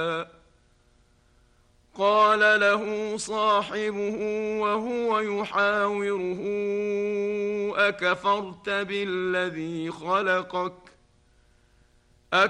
قال له صاحبه وهو يحاوره: أكفرت بالذي خلقك